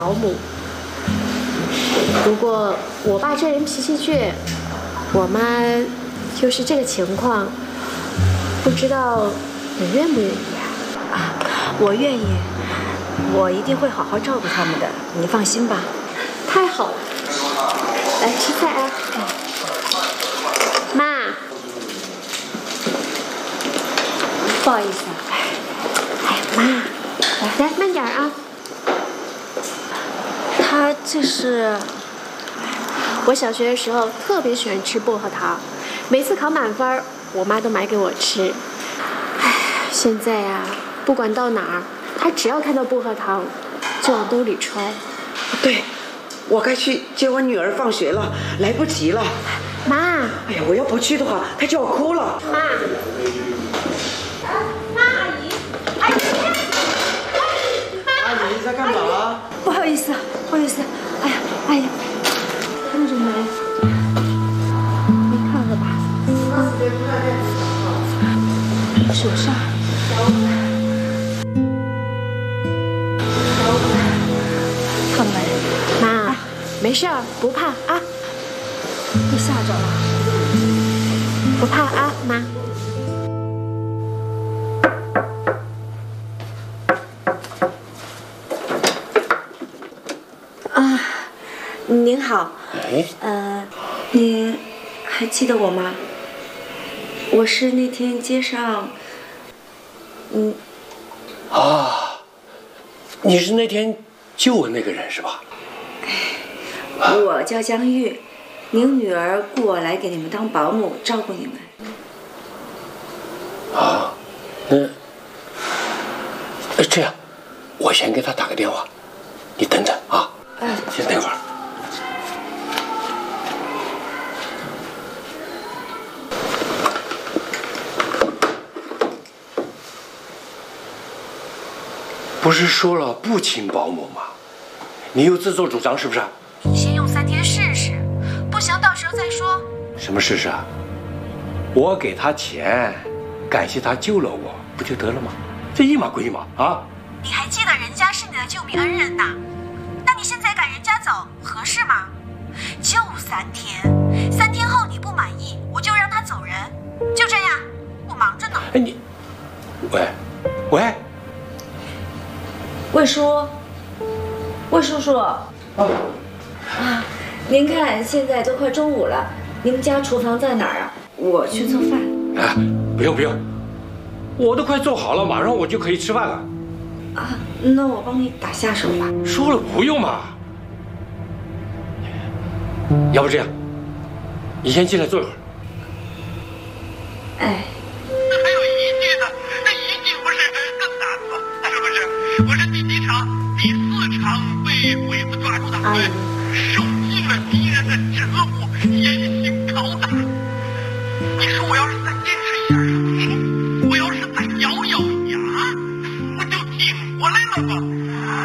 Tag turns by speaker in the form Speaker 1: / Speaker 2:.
Speaker 1: 保姆。不过我爸这人脾气倔，我妈就是这个情况，不知道你愿不愿意啊？
Speaker 2: 我愿意，我一定会好好照顾他们的，你放心吧。
Speaker 1: 太好了，来吃菜啊！妈，
Speaker 2: 不好意思啊。
Speaker 1: 哎，妈，来慢点啊。
Speaker 2: 他这是……
Speaker 1: 我小学的时候特别喜欢吃薄荷糖，每次考满分，我妈都买给我吃。唉，现在呀，不管到哪儿，她只要看到薄荷糖，就往兜里揣。
Speaker 3: 对，我该去接我女儿放学了，来不及了。
Speaker 1: 妈，
Speaker 3: 哎呀，我要不去的话，她就要哭了。
Speaker 1: 妈，阿姨，阿姨，
Speaker 4: 阿姨在干嘛？
Speaker 2: 不好意思，不好意思。哎呀，阿姨，看着没？没看了吧？手上。看没？
Speaker 1: 妈，没事儿，不怕啊。
Speaker 2: 被吓着了。
Speaker 1: 不怕啊，妈。
Speaker 2: 啊，您好。
Speaker 4: 哎，
Speaker 2: 您还记得我吗？我是那天街上，
Speaker 4: 你是那天救我那个人是吧？
Speaker 2: 我叫江玉，您女儿雇我来给你们当保姆，照顾你们。
Speaker 4: 啊，那这样，我先给他打个电话，你等着啊。先等会儿。不是说了不请保姆吗？你又自作主张是不是？
Speaker 5: 你先用3天试试，不行到时候再说。
Speaker 4: 什么试试啊？我给他钱，感谢他救了我，不就得了吗？这一码归一码啊！
Speaker 5: 你还记得人家是你的救命恩人呢，那你现在赶人家走合适吗？就3天，3天后你不满意，我就让他走人，就这样，我忙着呢。
Speaker 4: 哎你，喂，
Speaker 2: 魏叔，魏叔叔。您看现在都快中午了，你们家厨房在哪儿啊？我去做饭。
Speaker 4: 哎，不用，我都快做好了，马上我就可以吃饭了。
Speaker 2: 啊，那我帮你打下手吧。
Speaker 4: 说了不用嘛。要不这样，你先进来坐一会儿。
Speaker 2: 哎。
Speaker 6: 还有一句呢，那一句不是更难吗？是不是？我是第几场？第4场被鬼子抓住的，受尽了敌人的折磨，严刑拷打。你说我要是再坚持一下手术，我要是再咬咬牙，不就挺过来了吗？